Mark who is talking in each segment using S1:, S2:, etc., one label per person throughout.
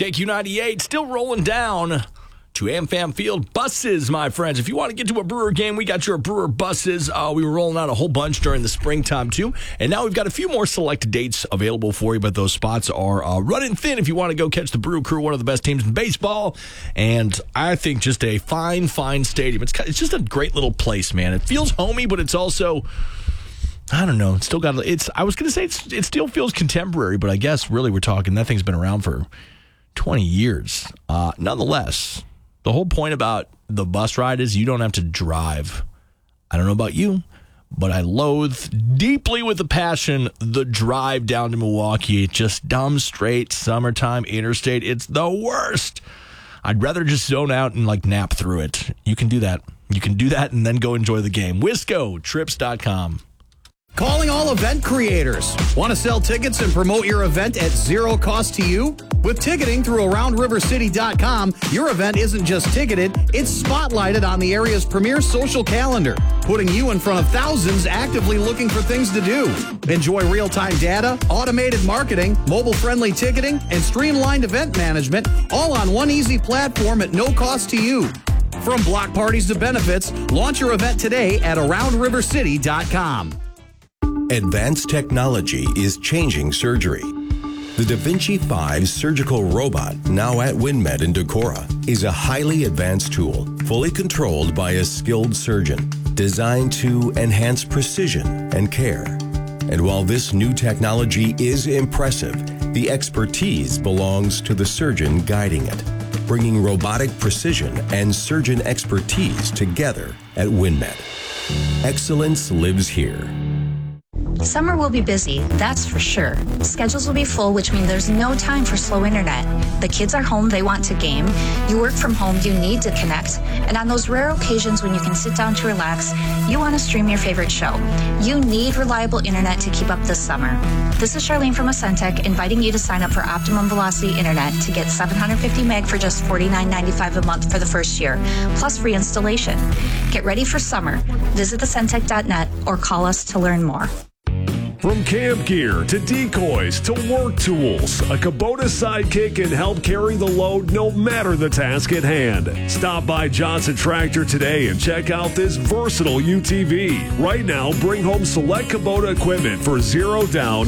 S1: KQ98 still rolling down to AmFam Field. Buses, my friends. If you want to get to a Brewer game, we got your Brewer buses. We were rolling out a whole bunch during the springtime, too. And now we've got a few more select dates available for you, but those spots are running thin if you want to go catch the Brew Crew, one of the best teams in baseball. And I think just a fine stadium. It's just a great little place, man. It feels homey, but it's also, I don't know, it's still got, I was going to say it still feels contemporary, but I guess really we're talking, that thing's been around for 20 years. Nonetheless, the whole point about the bus ride is you don't have to drive. I don't know about you, but I loathe deeply with a passion the drive down to Milwaukee. It's just dumb, straight, summertime interstate. It's the worst. I'd rather just zone out and nap through it. You can do that. You can do that and then go enjoy the game. WiscoTrips.com.
S2: Calling all event creators. Want to sell tickets and promote your event at zero cost to you? With ticketing through AroundRiverCity.com, your event isn't just ticketed, it's spotlighted on the area's premier social calendar, putting you in front of thousands actively looking for things to do. Enjoy real-time data, automated marketing, mobile-friendly ticketing, and streamlined event management, all on one easy platform at no cost to you. From block parties to benefits, launch your event today at AroundRiverCity.com.
S3: Advanced technology is changing surgery. The Da Vinci 5 surgical robot, now at WinMed in Decorah, is a highly advanced tool, fully controlled by a skilled surgeon, designed to enhance precision and care. And while this new technology is impressive, the expertise belongs to the surgeon guiding it, bringing robotic precision and surgeon expertise together at WinMed. Excellence lives here.
S4: Summer will be busy, that's for sure. Schedules will be full, which means there's no time for slow internet. The kids are home, they want to game. You work from home, you need to connect. And on those rare occasions when you can sit down to relax, you want to stream your favorite show. You need reliable internet to keep up this summer. This is Charlene from Ascentec inviting you to sign up for Optimum Velocity Internet to get 750 meg for just $49.95 a month for the first year, plus free installation. Get ready for summer. Visit Ascentec.net or call us to learn more.
S5: From camp gear to decoys to work tools, a Kubota Sidekick can help carry the load no matter the task at hand. Stop by Johnson Tractor today and check out this versatile UTV. Right now, bring home select Kubota equipment for zero down,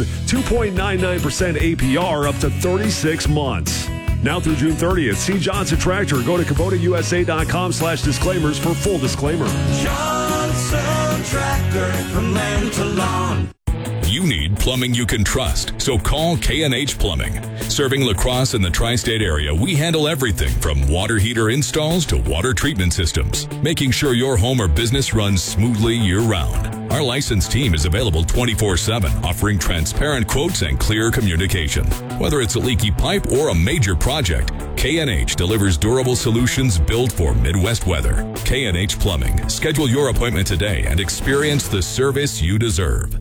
S5: 2.99% APR up to 36 months. Now through June 30th, see Johnson Tractor. Go to KubotaUSA.com/disclaimers for full disclaimer.
S6: Johnson Tractor, from land to lawn.
S7: You need plumbing you can trust, so call K&H Plumbing. Serving La Crosse and the tri-state area, we handle everything from water heater installs to water treatment systems, making sure your home or business runs smoothly year-round. Our licensed team is available 24/7, offering transparent quotes and clear communication. Whether it's a leaky pipe or a major project, K&H delivers durable solutions built for Midwest weather. K&H Plumbing. Schedule your appointment today and experience the service you deserve.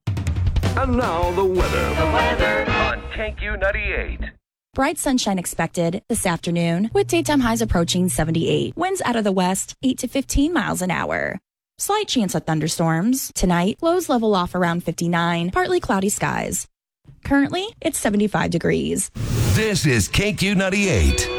S5: And now the weather.
S6: The weather on KQ98.
S4: Bright sunshine expected this afternoon with daytime highs approaching 78. Winds out of the west, 8 to 15 miles an hour. Slight chance of thunderstorms. Tonight, lows level off around 59, partly cloudy skies. Currently, it's 75 degrees.
S3: This is KQ98.